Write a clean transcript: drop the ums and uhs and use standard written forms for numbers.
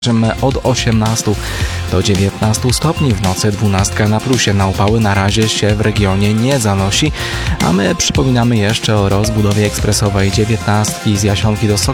od 18 do 19 stopni, w nocy 12 na plusie. Na upały na razie się w regionie nie zanosi, a my przypominamy jeszcze o rozbudowie ekspresowej 19 z Jasionki do Sokoła.